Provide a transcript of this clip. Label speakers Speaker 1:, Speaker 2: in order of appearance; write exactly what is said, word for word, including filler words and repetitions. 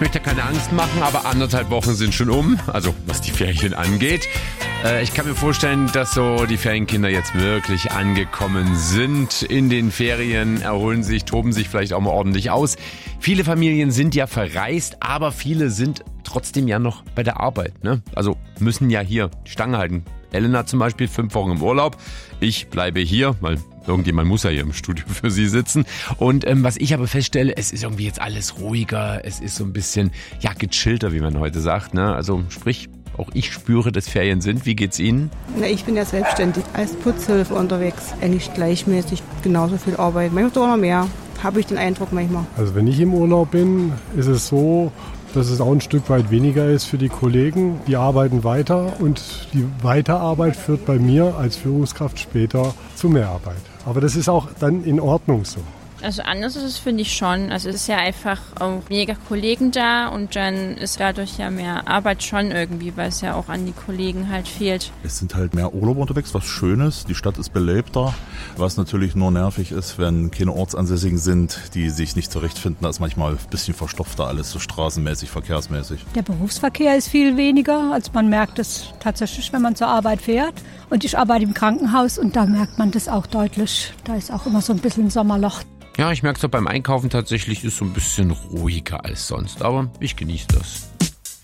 Speaker 1: möchte keine Angst machen, aber anderthalb Wochen sind schon um, also was die Ferien angeht. Äh, ich kann mir vorstellen, dass so die Ferienkinder jetzt wirklich angekommen sind in den Ferien, erholen sich, toben sich vielleicht auch mal ordentlich aus. Viele Familien sind ja verreist, aber viele sind trotzdem ja noch bei der Arbeit, ne? Also müssen ja hier die Stange halten. Elena zum Beispiel, fünf Wochen im Urlaub. Ich bleibe hier, weil irgendjemand muss ja hier im Studio für sie sitzen. Und ähm, was ich aber feststelle, es ist irgendwie jetzt alles ruhiger. Es ist so ein bisschen, ja, gechillter, wie man heute sagt, ne? Also sprich, auch ich spüre, dass Ferien sind. Wie geht's Ihnen?
Speaker 2: Na, ich bin ja selbstständig als Putzhilfe unterwegs. Eigentlich gleichmäßig genauso viel Arbeit. Manchmal sogar noch mehr. Habe ich den Eindruck manchmal.
Speaker 3: Also wenn ich im Urlaub bin, ist es so, dass es auch ein Stück weit weniger ist für die Kollegen. Die arbeiten weiter und die Weiterarbeit führt bei mir als Führungskraft später zu mehr Arbeit. Aber das ist auch dann in Ordnung so.
Speaker 4: Also anders ist es, finde ich schon. Also es ist ja einfach auch weniger Kollegen da und dann ist dadurch ja mehr Arbeit schon irgendwie, weil es ja auch an die Kollegen halt fehlt.
Speaker 5: Es sind halt mehr Urlauber unterwegs, was Schönes. Die Stadt ist belebter. Was natürlich nur nervig ist, wenn keine Ortsansässigen sind, die sich nicht zurechtfinden. Da ist manchmal ein bisschen verstopfter alles, so straßenmäßig, verkehrsmäßig.
Speaker 6: Der Berufsverkehr ist viel weniger, als man merkt es tatsächlich, wenn man zur Arbeit fährt. Und ich arbeite im Krankenhaus und da merkt man das auch deutlich. Da ist auch immer so ein bisschen ein Sommerloch.
Speaker 1: Ja, ich merke es auch beim Einkaufen tatsächlich, ist so ein bisschen ruhiger als sonst, aber ich genieße das.